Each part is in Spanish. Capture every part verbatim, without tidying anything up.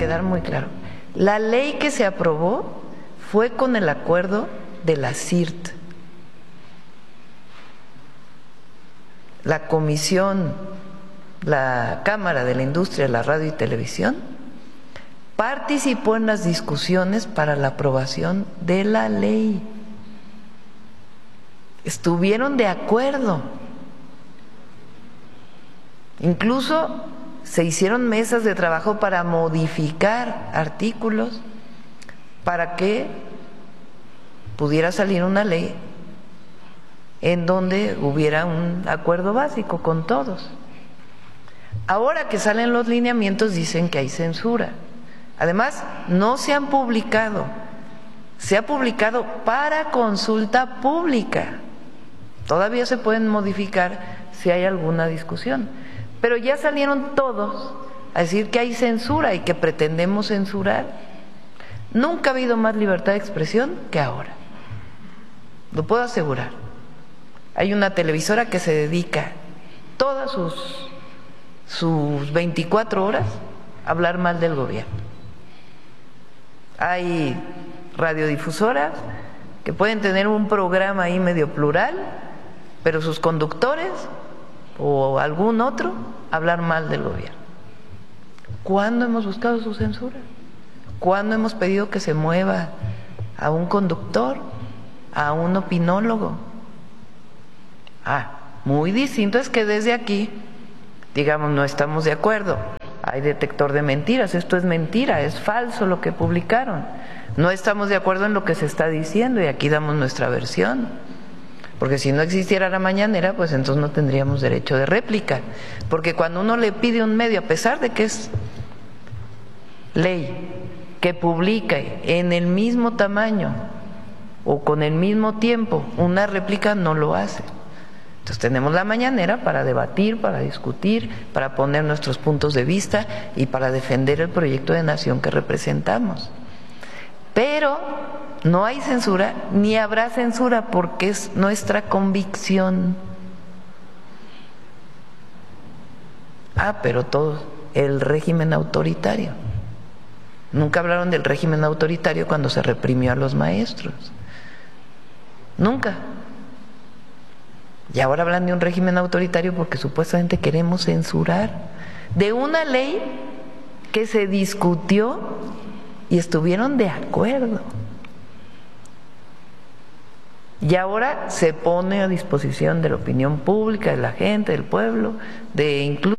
quedar muy claro, la ley que se aprobó fue con el acuerdo de la C I R T. La comisión, la Cámara de la Industria de la Radio y Televisión participó en las discusiones para la aprobación de la ley. Estuvieron de acuerdo. Incluso se hicieron mesas de trabajo para modificar artículos para que pudiera salir una ley en donde hubiera un acuerdo básico con todos. Ahora que salen los lineamientos dicen que hay censura. Además, no se han publicado. Se ha publicado para consulta pública. Todavía se pueden modificar si hay alguna discusión. Pero ya salieron todos a decir que hay censura y que pretendemos censurar. Nunca ha habido más libertad de expresión que ahora. Lo puedo asegurar. Hay una televisora que se dedica todas sus, sus veinticuatro horas a hablar mal del gobierno. Hay radiodifusoras que pueden tener un programa ahí medio plural, pero sus conductores o algún otro hablar mal del gobierno. ¿Cuándo hemos buscado su censura? ¿Cuándo hemos pedido que se mueva a un conductor, a un opinólogo? Ah, muy distinto es que desde aquí digamos no estamos de acuerdo, hay detector de mentiras, esto es mentira, es falso lo que publicaron, no estamos de acuerdo en lo que se está diciendo y aquí damos nuestra versión, porque si no existiera la mañanera pues entonces no tendríamos derecho de réplica, porque cuando uno le pide a un medio, a pesar de que es ley, que publique en el mismo tamaño o con el mismo tiempo una réplica, no lo hace. Entonces tenemos la mañanera para debatir, para discutir, para poner nuestros puntos de vista y para defender el proyecto de nación que representamos. Pero no hay censura ni habrá censura porque es nuestra convicción. Ah, pero todo el régimen autoritario. Nunca hablaron del régimen autoritario cuando se reprimió a los maestros. Nunca. Y ahora hablan de un régimen autoritario porque supuestamente queremos censurar de una ley que se discutió y estuvieron de acuerdo. Y ahora se pone a disposición de la opinión pública, de la gente, del pueblo, de incluso...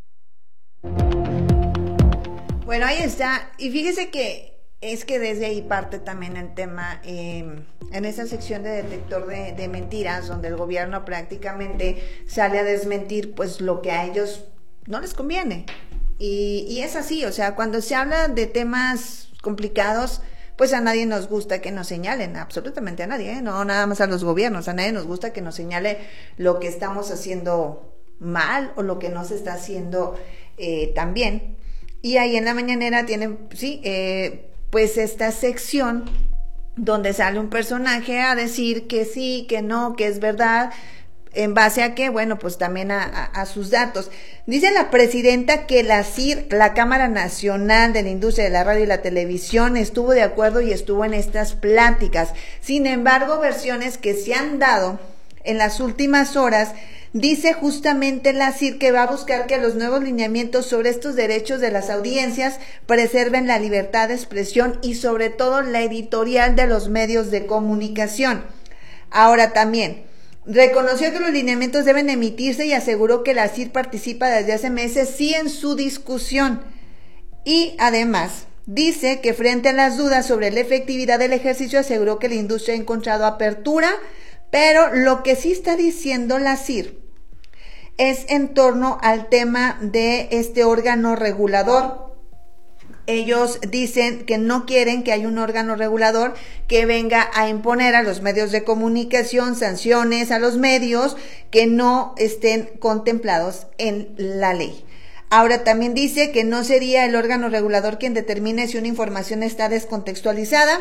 Bueno, ahí está. Y fíjese que es que desde ahí parte también el tema, eh, en esa sección de detector de, de mentiras, donde el gobierno prácticamente sale a desmentir pues lo que a ellos no les conviene. Y, y es así, o sea, cuando se habla de temas complicados, pues a nadie nos gusta que nos señalen, absolutamente a nadie, ¿eh? No nada más a los gobiernos, a nadie nos gusta que nos señale lo que estamos haciendo mal o lo que no se está haciendo eh, tan bien. Y ahí en la mañanera tienen, sí, eh, pues esta sección donde sale un personaje a decir que sí, que no, que es verdad, en base a qué, bueno, pues también a, a, a sus datos. Dice la presidenta que la C I R, la Cámara Nacional de la Industria de la Radio y la Televisión, estuvo de acuerdo y estuvo en estas pláticas. Sin embargo, versiones que se han dado en las últimas horas, dice justamente la C I R que va a buscar que los nuevos lineamientos sobre estos derechos de las audiencias preserven la libertad de expresión y sobre todo la editorial de los medios de comunicación. Ahora también, reconoció que los lineamientos deben emitirse y aseguró que la C I R participa desde hace meses sí en su discusión. Y además, dice que frente a las dudas sobre la efectividad del ejercicio, aseguró que la industria ha encontrado apertura, pero lo que sí está diciendo la C I R es en torno al tema de este órgano regulador. Ellos dicen que no quieren que haya un órgano regulador que venga a imponer a los medios de comunicación sanciones a los medios que no estén contemplados en la ley. Ahora también dice que no sería el órgano regulador quien determine si una información está descontextualizada,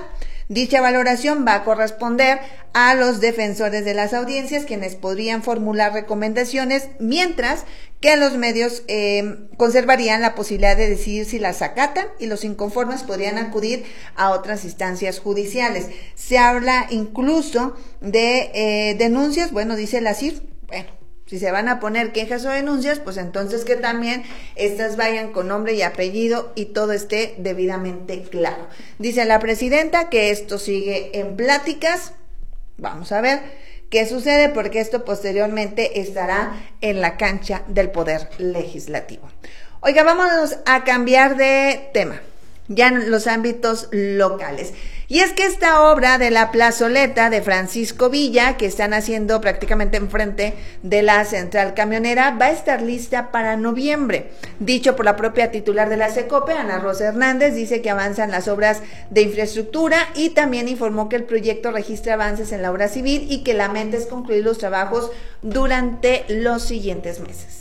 Dicha valoración va a corresponder a los defensores de las audiencias, quienes podrían formular recomendaciones, mientras que los medios eh, conservarían la posibilidad de decidir si las acatan, y los inconformes podrían acudir a otras instancias judiciales. Se habla incluso de eh, denuncias, bueno, dice la C I F, bueno, si se van a poner quejas o denuncias, pues entonces que también estas vayan con nombre y apellido y todo esté debidamente claro. Dice la presidenta que esto sigue en pláticas. Vamos a ver qué sucede, porque esto posteriormente estará en la cancha del Poder Legislativo. Oiga, vámonos a cambiar de tema, ya en los ámbitos locales. Y es que esta obra de la plazoleta de Francisco Villa, que están haciendo prácticamente enfrente de la central camionera, va a estar lista para noviembre. Dicho por la propia titular de la SECOPE, Ana Rosa Hernández, dice que avanzan las obras de infraestructura y también informó que el proyecto registra avances en la obra civil y que la meta es concluir los trabajos durante los siguientes meses.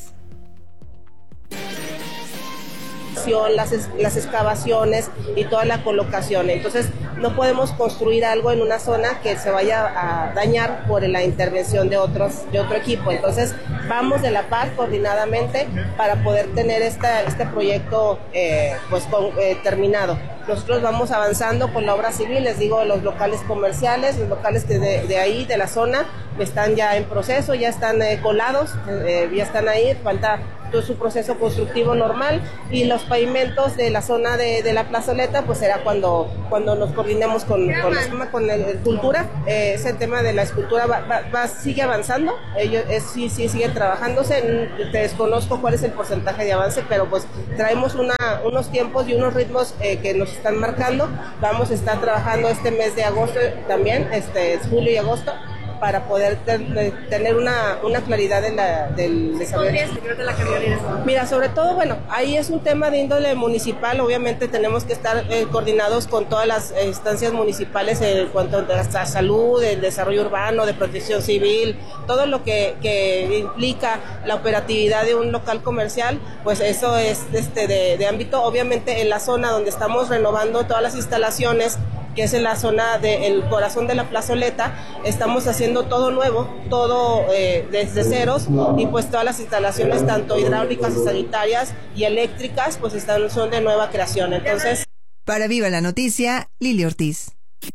Las, las excavaciones y toda la colocación. Entonces no podemos construir algo en una zona que se vaya a dañar por la intervención de otros de otro equipo. Entonces vamos de la par coordinadamente para poder tener esta, este proyecto eh, pues con, eh, terminado. Nosotros vamos avanzando con la obra civil, les digo, los locales comerciales, los locales que de, de ahí, de la zona, están ya en proceso, ya están eh, colados, eh, ya están ahí, falta todo su proceso constructivo normal, y los pavimentos de la zona de, de la plazoleta, pues será cuando, cuando nos coordinemos con, con, la, con el, el cultura. Eh, ese tema de la escultura va, va, va, sigue avanzando, ellos es, sí, sí sigue trabajándose. Te desconozco cuál es el porcentaje de avance, pero pues traemos una, unos tiempos y unos ritmos eh, que nos están marcando. Vamos a estar trabajando este mes de agosto también, este julio y agosto, para poder ter, tener una, una claridad en la, del desarrollo. De la camionera? Mira, sobre todo, bueno, ahí es un tema de índole municipal. Obviamente tenemos que estar eh, coordinados con todas las eh, instancias municipales en cuanto a la salud, el desarrollo urbano, de protección civil, todo lo que, que implica la operatividad de un local comercial, pues eso es este de, de ámbito. Obviamente en la zona donde estamos renovando todas las instalaciones, que es en la zona del corazón de la plazoleta, estamos haciendo todo nuevo, todo eh, desde ceros, y pues todas las instalaciones, tanto hidráulicas y sanitarias y eléctricas, pues están, son de nueva creación. Entonces, para Viva la Noticia, Lili Ortiz.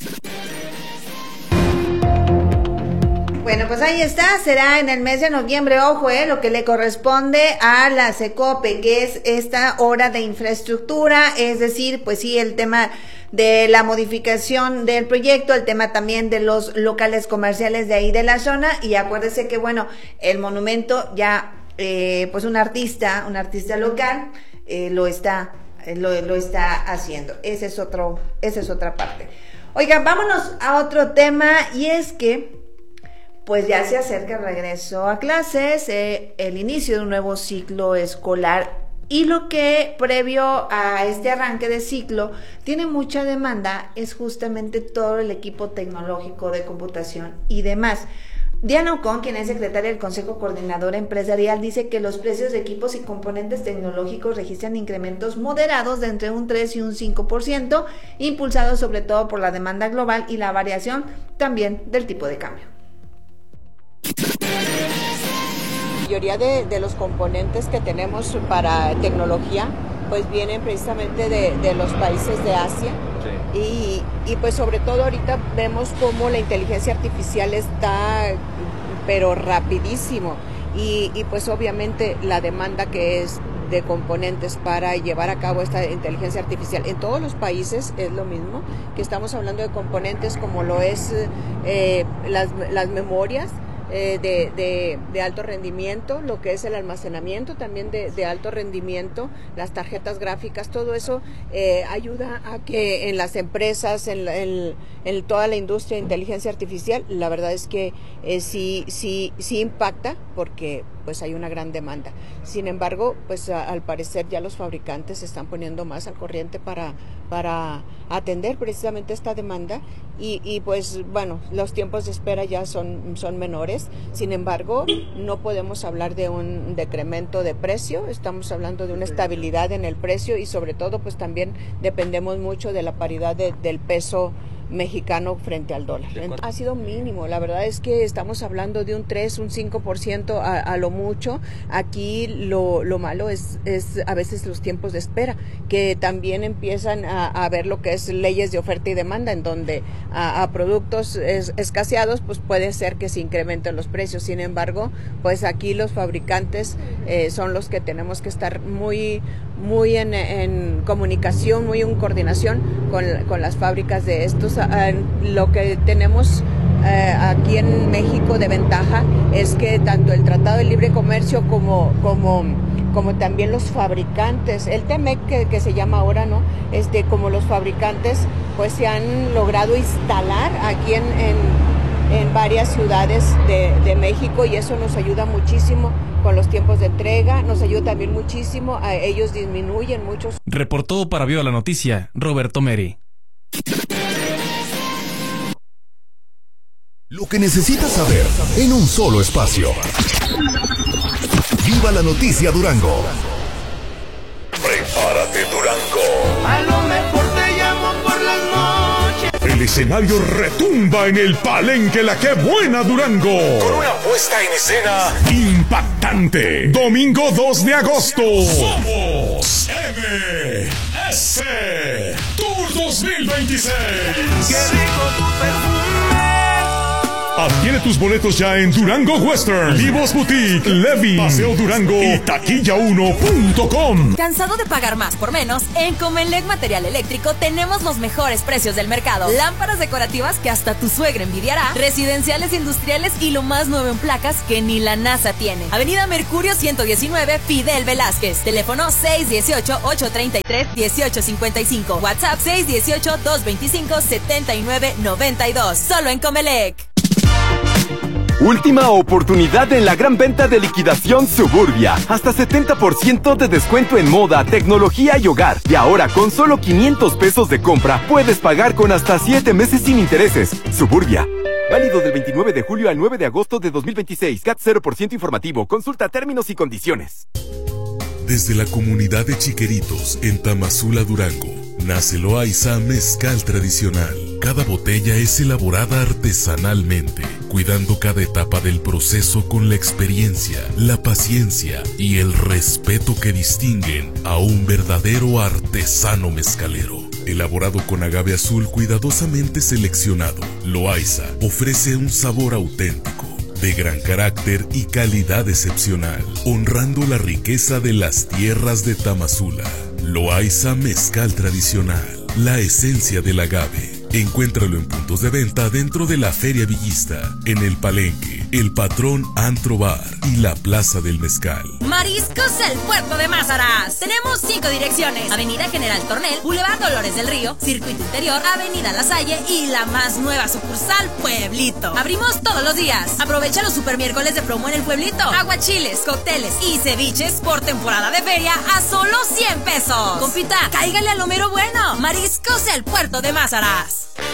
Bueno, pues ahí está, será en el mes de noviembre, ojo, eh, lo que le corresponde a la SECOPE, que es esta obra de infraestructura, es decir, pues sí, el tema de la modificación del proyecto, el tema también de los locales comerciales de ahí de la zona, y acuérdese que, bueno, el monumento ya, eh, pues un artista, un artista local, eh, lo está, eh, lo, lo está haciendo. Ese es otro, esa es otra parte. Oigan, vámonos a otro tema, y es que pues ya se acerca el regreso a clases, eh, el inicio de un nuevo ciclo escolar, y lo que previo a este arranque de ciclo tiene mucha demanda es justamente todo el equipo tecnológico de computación y demás. Diana Ocon, quien es secretaria del Consejo Coordinador Empresarial, dice que los precios de equipos y componentes tecnológicos registran incrementos moderados de entre un tres y un cinco por ciento, impulsados sobre todo por la demanda global y la variación también del tipo de cambio. La mayoría de, de los componentes que tenemos para tecnología pues vienen precisamente de, de los países de Asia. Sí. y, y pues sobre todo ahorita vemos cómo la inteligencia artificial está pero rapidísimo y, y pues obviamente la demanda que es de componentes para llevar a cabo esta inteligencia artificial en todos los países es lo mismo, que estamos hablando de componentes como lo es eh, las, las memorias Eh, de, de, de alto rendimiento, lo que es el almacenamiento también de, de alto rendimiento, las tarjetas gráficas, todo eso eh, ayuda a que en las empresas, en, en, en toda la industria de inteligencia artificial, la verdad es que eh, sí, sí, sí impacta porque pues hay una gran demanda. Sin embargo, pues a, al parecer ya los fabricantes se están poniendo más al corriente para, para atender precisamente esta demanda y, y pues bueno, los tiempos de espera ya son, son menores. Sin embargo, no podemos hablar de un decremento de precio, estamos hablando de una estabilidad en el precio y sobre todo pues también dependemos mucho de la paridad de, del peso mexicano frente al dólar. Ha sido mínimo, la verdad es que estamos hablando de un tres, un cinco por ciento a, a lo mucho. Aquí lo, lo malo es, es a veces los tiempos de espera, que también empiezan a, a ver lo que es leyes de oferta y demanda, en donde a, a productos es, escaseados pues puede ser que se incrementen los precios. Sin embargo, pues aquí los fabricantes eh, son los que tenemos que estar muy, muy en, en comunicación, muy en coordinación con, con las fábricas de estos. Lo que tenemos eh, aquí en México de ventaja es que tanto el Tratado de Libre Comercio como, como, como también los fabricantes, el T M E C que, que se llama ahora, ¿no? Este, como los fabricantes pues se han logrado instalar aquí en, en, en varias ciudades de, de México, y eso nos ayuda muchísimo con los tiempos de entrega, nos ayuda también muchísimo, a ellos disminuyen muchos. Reportó para Viva la Noticia, Roberto Meri. Lo que necesitas saber en un solo espacio. Viva la Noticia Durango. Prepárate, Durango. A lo mejor te llamo por las noches. El escenario retumba en el Palenque La Qué Buena Durango. Con una puesta en escena impactante. Domingo dos de agosto. Somos M S Tour dos mil veintiséis. Qué rico tu perfume. Adquiere tus boletos ya en Durango Western, Vivos Boutique, Levi, Paseo Durango y taquilla uno punto com. ¿Cansado de pagar más por menos? En Comelec Material Eléctrico tenemos los mejores precios del mercado. Lámparas decorativas que hasta tu suegra envidiará, residenciales industriales y lo más nuevo en placas que ni la NASA tiene. Avenida Mercurio ciento diecinueve, Fidel Velázquez. Teléfono seis uno ocho, ocho tres tres, uno ocho cinco cinco. WhatsApp seis uno ocho, dos dos cinco, siete nueve nueve dos. Solo en Comelec. Última oportunidad en la gran venta de liquidación Suburbia. Hasta setenta por ciento de descuento en moda, tecnología y hogar. Y ahora con solo quinientos pesos de compra puedes pagar con hasta siete meses sin intereses. Suburbia. Válido del veintinueve de julio al nueve de agosto de dos mil veintiséis. C A T cero por ciento informativo. Consulta términos y condiciones. Desde la comunidad de Chiqueritos en Tamazula, Durango, nace Loaiza Mezcal Tradicional. Cada botella es elaborada artesanalmente, cuidando cada etapa del proceso con la experiencia, la paciencia y el respeto que distinguen a un verdadero artesano mezcalero. Elaborado con agave azul cuidadosamente seleccionado, Loaiza ofrece un sabor auténtico, de gran carácter y calidad excepcional, honrando la riqueza de las tierras de Tamazula. Loaiza Mezcal Tradicional, la esencia del agave. Encuéntralo en puntos de venta dentro de la Feria Villista, en el Palenque, el Patrón Antro Bar y la Plaza del Mezcal. Mariscos El Puerto de Mázaras. Tenemos cinco direcciones: Avenida General Tornel, Boulevard Dolores del Río, Circuito Interior, Avenida La Salle y la más nueva sucursal, Pueblito. Abrimos todos los días. Aprovecha los super miércoles de promo en el Pueblito. Aguachiles, cócteles y ceviches por temporada de feria a solo cien pesos. Compita, cáigale a lo mero bueno. Mariscos El Puerto de Mázaras.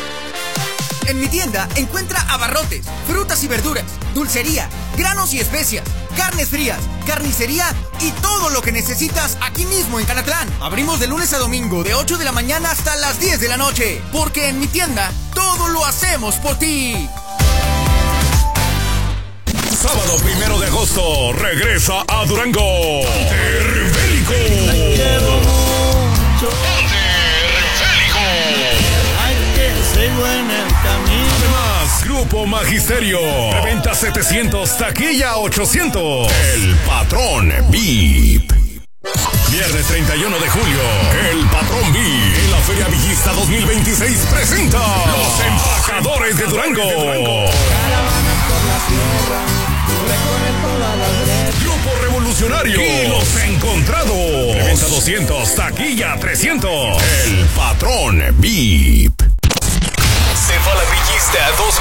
En mi tienda encuentra abarrotes, frutas y verduras, dulcería, granos y especias, carnes frías, carnicería y todo lo que necesitas aquí mismo en Canatlán. Abrimos de lunes a domingo de ocho de la mañana hasta las diez de la noche, porque en mi tienda todo lo hacemos por ti. Sábado primero de agosto regresa a Durango Terbélico. Sigo en el camino. Además, Grupo Magisterio. Reventa setecientos, taquilla ochocientos. El Patrón V I P. Viernes treinta y uno de julio, el Patrón V I P en la Feria Villista dos mil veintiséis presenta Los Embajadores de Durango. Grupo Revolucionario y Los Encontrados. Reventa doscientos, taquilla trescientos. El Patrón V I P. Se va la Villista dos